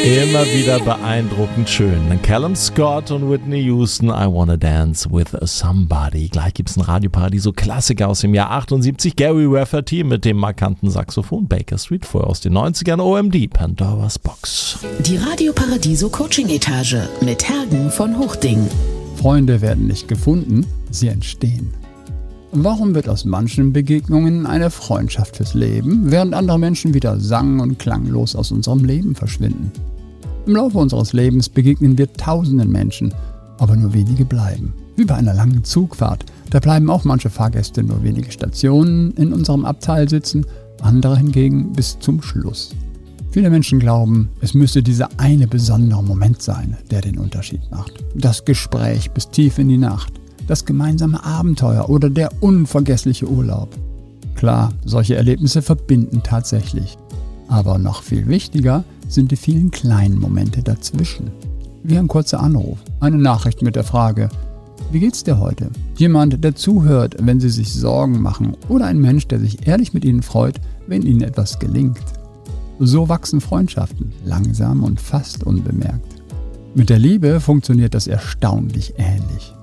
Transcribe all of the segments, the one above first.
Immer wieder beeindruckend schön. Callum Scott und Whitney Houston, I Wanna Dance with Somebody. Gleich gibt's ein Radioparadiso-Klassiker aus dem Jahr 78. Gary Rafferty mit dem markanten Saxophon. Baker Street, vorher aus den 90ern. OMD, Pandora's Box. Die Radioparadiso Coaching-Etage mit Hergen von Hochding. Freunde werden nicht gefunden, sie entstehen. Warum wird aus manchen Begegnungen eine Freundschaft fürs Leben, während andere Menschen wieder sang- und klanglos aus unserem Leben verschwinden? Im Laufe unseres Lebens begegnen wir tausenden Menschen, aber nur wenige bleiben. Wie bei einer langen Zugfahrt, da bleiben auch manche Fahrgäste nur wenige Stationen in unserem Abteil sitzen, andere hingegen bis zum Schluss. Viele Menschen glauben, es müsse dieser eine besondere Moment sein, der den Unterschied macht. Das Gespräch bis tief in die Nacht, das gemeinsame Abenteuer oder der unvergessliche Urlaub. Klar, solche Erlebnisse verbinden tatsächlich. Aber noch viel wichtiger sind die vielen kleinen Momente dazwischen. Wie ein kurzer Anruf, eine Nachricht mit der Frage: Wie geht's dir heute? Jemand, der zuhört, wenn Sie sich Sorgen machen, oder ein Mensch, der sich ehrlich mit Ihnen freut, wenn Ihnen etwas gelingt. So wachsen Freundschaften, langsam und fast unbemerkt. Mit der Liebe funktioniert das erstaunlich ähnlich.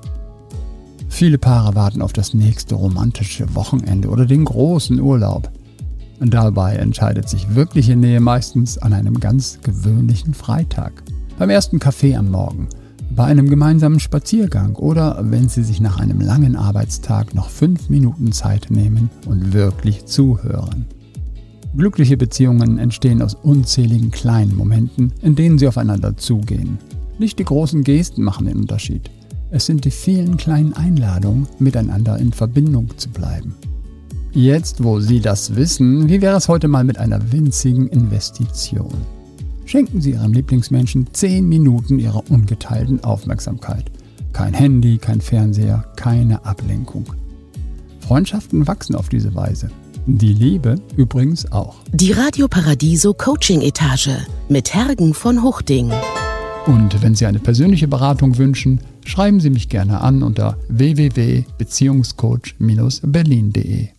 Viele Paare warten auf das nächste romantische Wochenende oder den großen Urlaub. Dabei entscheidet sich wirkliche Nähe meistens an einem ganz gewöhnlichen Freitag. Beim ersten Kaffee am Morgen, bei einem gemeinsamen Spaziergang oder wenn Sie sich nach einem langen Arbeitstag noch 5 Minuten Zeit nehmen und wirklich zuhören. Glückliche Beziehungen entstehen aus unzähligen kleinen Momenten, in denen Sie aufeinander zugehen. Nicht die großen Gesten machen den Unterschied. Es sind die vielen kleinen Einladungen, miteinander in Verbindung zu bleiben. Jetzt, wo Sie das wissen, wie wäre es heute mal mit einer winzigen Investition? Schenken Sie Ihrem Lieblingsmenschen 10 Minuten Ihrer ungeteilten Aufmerksamkeit. Kein Handy, kein Fernseher, keine Ablenkung. Freundschaften wachsen auf diese Weise. Die Liebe übrigens auch. Die Radioparadiso Coaching-Etage mit Hergen von Hochding. Und wenn Sie eine persönliche Beratung wünschen, schreiben Sie mich gerne an unter www.beziehungscoach-berlin.de.